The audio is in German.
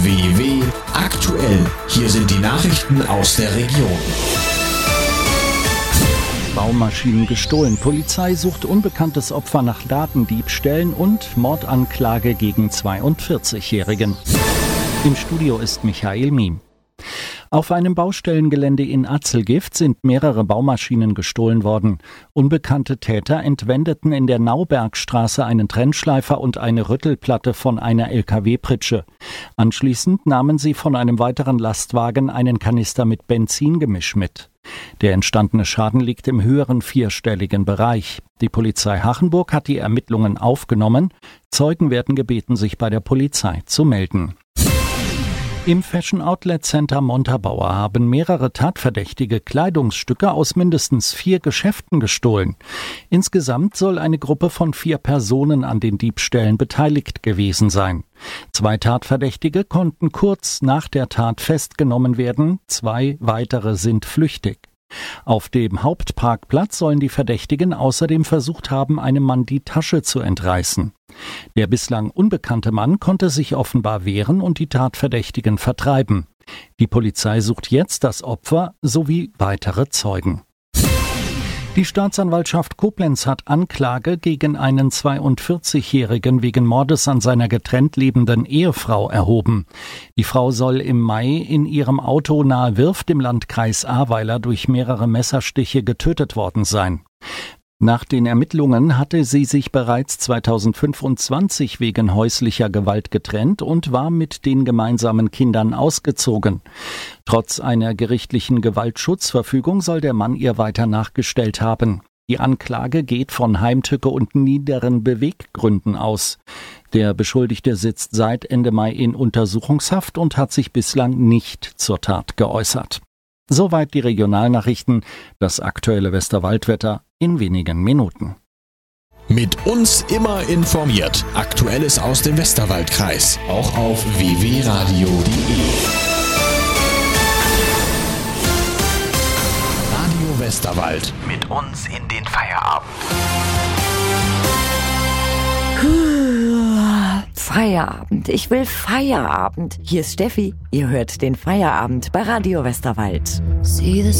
WW aktuell. Hier sind die Nachrichten aus der Region. Baumaschinen gestohlen. Polizei sucht unbekanntes Opfer nach Datendiebstählen und Mordanklage gegen 42-Jährigen. Im Studio ist Michael Miem. Auf einem Baustellengelände in Azelgift sind mehrere Baumaschinen gestohlen worden. Unbekannte Täter entwendeten in der Naubergstraße einen Trennschleifer und eine Rüttelplatte von einer LKW-Pritsche. Anschließend nahmen sie von einem weiteren Lastwagen einen Kanister mit Benzingemisch mit. Der entstandene Schaden liegt im höheren vierstelligen Bereich. Die Polizei Hachenburg hat die Ermittlungen aufgenommen. Zeugen werden gebeten, sich bei der Polizei zu melden. Im Fashion Outlet Center Montabaur haben mehrere Tatverdächtige Kleidungsstücke aus mindestens 4 Geschäften gestohlen. Insgesamt soll eine Gruppe von 4 Personen an den Diebstählen beteiligt gewesen sein. 2 Tatverdächtige konnten kurz nach der Tat festgenommen werden, 2 weitere sind flüchtig. Auf dem Hauptparkplatz sollen die Verdächtigen außerdem versucht haben, einem Mann die Tasche zu entreißen. Der bislang unbekannte Mann konnte sich offenbar wehren und die Tatverdächtigen vertreiben. Die Polizei sucht jetzt das Opfer sowie weitere Zeugen. Die Staatsanwaltschaft Koblenz hat Anklage gegen einen 42-Jährigen wegen Mordes an seiner getrennt lebenden Ehefrau erhoben. Die Frau soll im Mai in ihrem Auto nahe Wirft im Landkreis Ahrweiler durch mehrere Messerstiche getötet worden sein. Nach den Ermittlungen hatte sie sich bereits 2025 wegen häuslicher Gewalt getrennt und war mit den gemeinsamen Kindern ausgezogen. Trotz einer gerichtlichen Gewaltschutzverfügung soll der Mann ihr weiter nachgestellt haben. Die Anklage geht von Heimtücke und niederen Beweggründen aus. Der Beschuldigte sitzt seit Ende Mai in Untersuchungshaft und hat sich bislang nicht zur Tat geäußert. Soweit die Regionalnachrichten, das aktuelle Westerwaldwetter in wenigen Minuten. Mit uns immer informiert. Aktuelles aus dem Westerwaldkreis. Auch auf www.radio.de. Radio Westerwald. Mit uns in den Feierabend. Feierabend. Ich will Feierabend. Hier ist Steffi. Ihr hört den Feierabend bei Radio Westerwald.